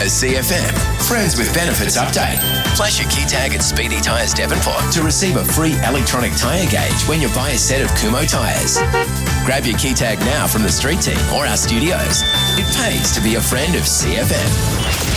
CFM. Friends with Benefits update. Flash your key tag at Speedy Tyres Devonport to receive a free electronic tyre gauge when you buy a set of Kumho tyres. Grab your key tag now from the street team or our studios. It pays to be a friend of CFM.